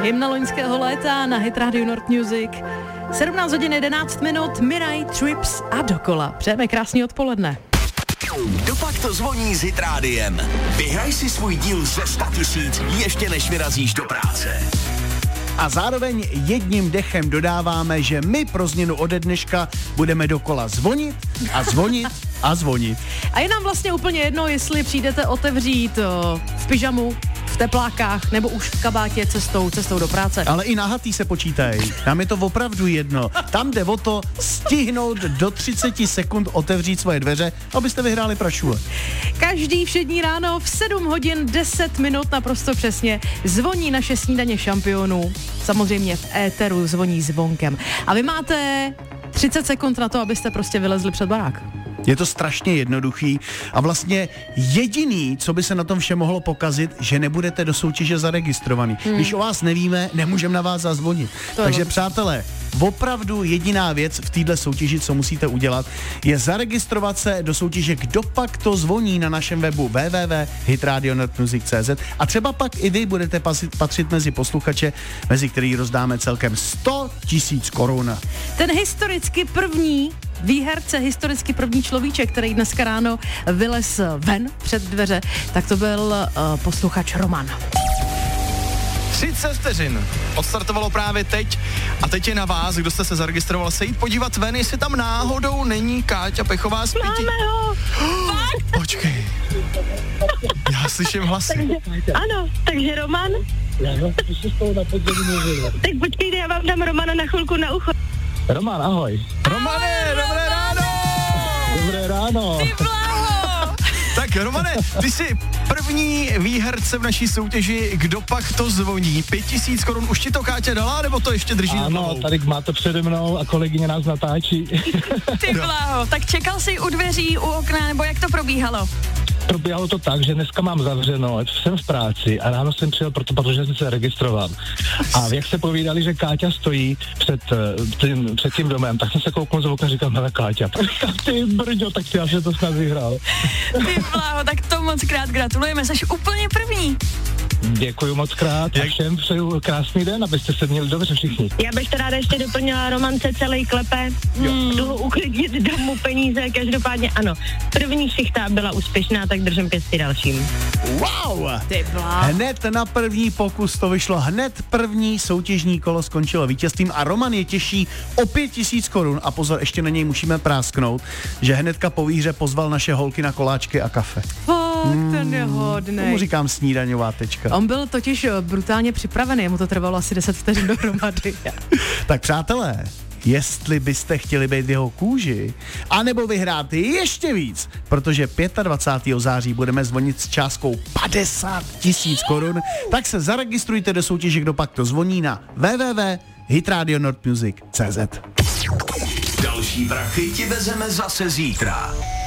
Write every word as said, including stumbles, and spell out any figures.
hymna loňského léta na Hit Radio Nord Music. sedmnáct hodin jedenáct minut, Mirai, Trips a dokola. Přejeme krásný odpoledne. Dopak to zvoní s Hit Rádiem. Vyhraj si svůj díl ze sto tisíc, ještě než vyrazíš do práce. A zároveň jedním dechem dodáváme, že my pro změnu ode dneška budeme dokola zvonit a zvonit a zvonit. A je nám vlastně úplně jedno, jestli přijdete otevřít o, v pyžamu, v teplákách nebo už v kabátě cestou, cestou do práce. Ale i nahatý se počítají. Nám je to opravdu jedno. Tam jde o to stihnout do třicet sekund otevřít svoje dveře, abyste vyhráli prašule. Každý všední ráno v sedm hodin deset minut naprosto přesně zvoní naše snídaně šampionů. Samozřejmě v éteru zvoní zvonkem. A vy máte třicet sekund na to, abyste prostě vylezli před barák. Je to strašně jednoduchý a vlastně jediný, co by se na tom vše mohlo pokazit, že nebudete do soutěže zaregistrovaný. Hmm. Když o vás nevíme, nemůžeme na vás zazvonit. To Takže je přátelé, opravdu jediná věc v této soutěži, co musíte udělat, je zaregistrovat se do soutěže Kdo pak to zvoní na našem webu w w w tečka hit radio nord music tečka c z a třeba pak i vy budete patřit, patřit mezi posluchače, mezi který rozdáme celkem sto tisíc korun. Ten historicky první výherce, historicky první človíček, který dneska ráno vylez ven před dveře, tak to byl uh, posluchač Roman. třicet vteřin odstartovalo právě teď a teď je na vás, kdo jste se zaregistroval, se jít podívat ven, jestli tam náhodou není Káťa Pechová z Pěti. Máme ho! Počkej, já slyším hlasy. Takže, ano, takže Roman? Tak počkejte, já vám dám Romana na chvilku na ucho. Roman, ahoj. Romane, dobré ráno! Dobré ráno. Ty bláho! Tak Romane, ty jsi první výherce v naší soutěži Kdo pak to zvoní. Pět tisíc korun, už ti to Káťa dala, nebo to ještě drží? Ano, tady máte přede mnou a kolegyně nás natáčí. Ty bláho, tak čekal jsi u dveří, u okna, nebo jak to probíhalo? Probíhalo to tak, že dneska mám zavřeno, jsem v práci a ráno jsem přijel proto, protože jsem se registroval. A jak se povídali, že Káťa stojí před tím, před tím domem, tak jsem se kouknul z okna a říkal, hele Káťa, ty brďo, tak ty já se to snad vyhrál. Ty bláho, tak to moc krát gratulujeme, jsi úplně první. Děkuji moc krát a všem přeju krásný den, abyste se měli dobře všichni. Já bych to ráda ještě doplnila, Romance celý klepe, hmm, jdu ho uklidnit, dám mu peníze, každopádně ano. První šichta byla úspěšná, tak držím pěstí dalším. Wow! Ty bláho. Hned na první pokus to vyšlo, hned první soutěžní kolo skončilo vítězstvím a Roman je těší o pět tisíc korun a pozor, ještě na něj musíme prásknout, že hnedka po výhře pozval naše holky na koláčky a kafe. Fakt, ten je hodnej. Tomu říkám snídaňová tečka. On byl totiž brutálně připravený, mu to trvalo asi deset vteřin dohromady. Tak přátelé, jestli byste chtěli být v jeho kůži, anebo vyhrát ještě víc, protože dvacátého pátého září budeme zvonit s částkou padesát tisíc korun, tak se zaregistrujte do soutěže Kdo pak to zvoní na w w w tečka hit radio nord music tečka c z. Další prachy ti vezeme zase zítra.